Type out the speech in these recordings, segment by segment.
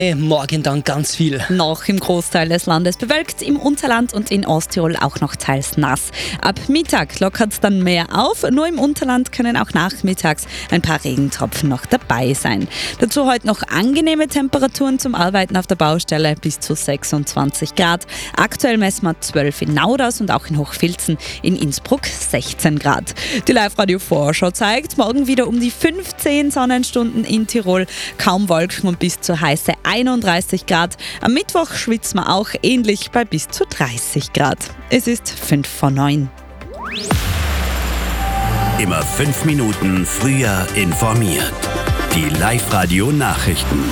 Morgen dann ganz viel. Noch im Großteil des Landes bewölkt, im Unterland und in Osttirol auch noch teils nass. Ab Mittag lockert es dann mehr auf, nur im Unterland können auch nachmittags ein paar Regentropfen noch dabei sein. Dazu heute noch angenehme Temperaturen zum Arbeiten auf der Baustelle, bis zu 26 Grad. Aktuell messen wir 12 in Nauders und auch in Hochfilzen, in Innsbruck 16 Grad. Die Live-Radio-Vorschau zeigt, morgen wieder um die 15 Sonnenstunden in Tirol, kaum Wolken und bis zu heiße 31 Grad. Am Mittwoch schwitzen wir auch ähnlich bei bis zu 30 Grad. Es ist 5:09. Immer 5 Minuten früher informiert. Die Live-Radio-Nachrichten.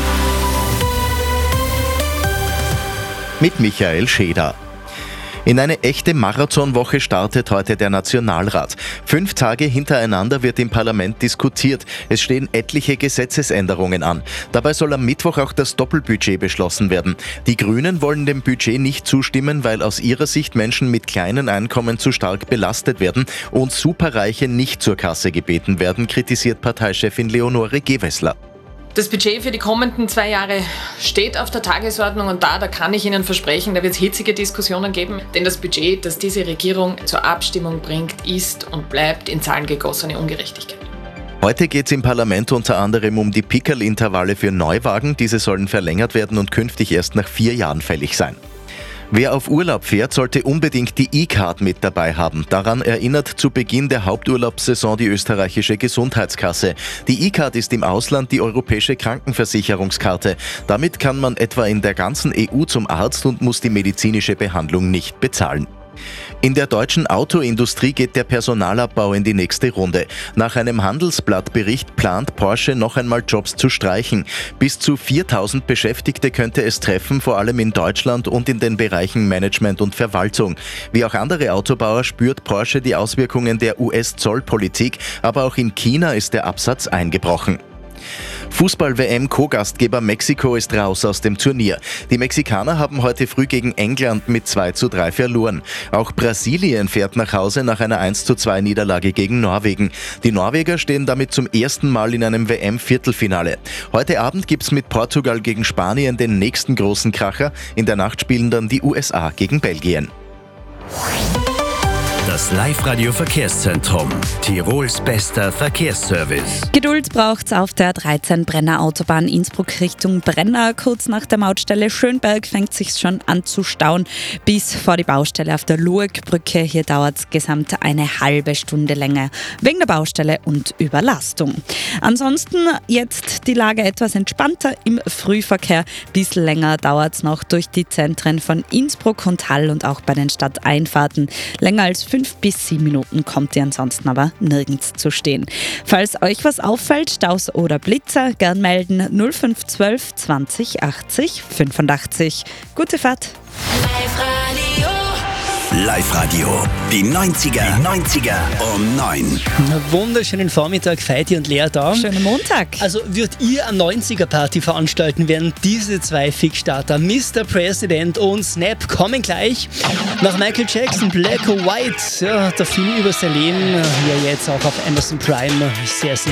Mit Michael Scheder. In eine echte Marathonwoche startet heute der Nationalrat. 5 Tage hintereinander wird im Parlament diskutiert. Es stehen etliche Gesetzesänderungen an. Dabei soll am Mittwoch auch das Doppelbudget beschlossen werden. Die Grünen wollen dem Budget nicht zustimmen, weil aus ihrer Sicht Menschen mit kleinen Einkommen zu stark belastet werden und Superreiche nicht zur Kasse gebeten werden, kritisiert Parteichefin Leonore Gewessler. Das Budget für die kommenden 2 Jahre steht auf der Tagesordnung und da kann ich Ihnen versprechen, da wird es hitzige Diskussionen geben, denn das Budget, das diese Regierung zur Abstimmung bringt, ist und bleibt in Zahlen gegossene Ungerechtigkeit. Heute geht es im Parlament unter anderem um die Pickerl-Intervalle für Neuwagen. Diese sollen verlängert werden und künftig erst nach 4 Jahren fällig sein. Wer auf Urlaub fährt, sollte unbedingt die E-Card mit dabei haben. Daran erinnert zu Beginn der Haupturlaubssaison die österreichische Gesundheitskasse. Die E-Card ist im Ausland die europäische Krankenversicherungskarte. Damit kann man etwa in der ganzen EU zum Arzt und muss die medizinische Behandlung nicht bezahlen. In der deutschen Autoindustrie geht der Personalabbau in die nächste Runde. Nach einem Handelsblattbericht plant Porsche noch einmal Jobs zu streichen. Bis zu 4.000 Beschäftigte könnte es treffen, vor allem in Deutschland und in den Bereichen Management und Verwaltung. Wie auch andere Autobauer spürt Porsche die Auswirkungen der US-Zollpolitik, aber auch in China ist der Absatz eingebrochen. Fußball-WM-Co-Gastgeber Mexiko ist raus aus dem Turnier. Die Mexikaner haben heute früh gegen England mit 2:3 verloren. Auch Brasilien fährt nach Hause nach einer 1:2 Niederlage gegen Norwegen. Die Norweger stehen damit zum ersten Mal in einem WM-Viertelfinale. Heute Abend gibt's mit Portugal gegen Spanien den nächsten großen Kracher. In der Nacht spielen dann die USA gegen Belgien. Das Live-Radio-Verkehrszentrum. Tirols bester Verkehrsservice. Geduld braucht's auf der 13 Brenner Autobahn Innsbruck Richtung Brenner. Kurz nach der Mautstelle Schönberg fängt sich's schon an zu stauen. Bis vor die Baustelle auf der Luegbrücke. Hier dauert's gesamt eine halbe Stunde länger. Wegen der Baustelle und Überlastung. Ansonsten jetzt die Lage etwas entspannter im Frühverkehr. Bisschen länger dauert's noch durch die Zentren von Innsbruck und Hall und auch bei den Stadteinfahrten. Länger als 5 bis 7 Minuten kommt ihr ansonsten aber nirgends zu stehen. Falls euch was auffällt, Staus oder Blitzer, gern melden 0512 20 80 85. Gute Fahrt! Live-Radio. Die 90er um 9. Wunderschönen Vormittag, Feiti und Lea da. Schönen Montag! Also würdet ihr eine 90er-Party veranstalten, wären diese 2 Fixstarter, Mr. President und Snap, kommen gleich. Nach Michael Jackson, Black or White, ja, der Film über sein Leben, ja jetzt auch auf Amazon Prime, sehr, sehr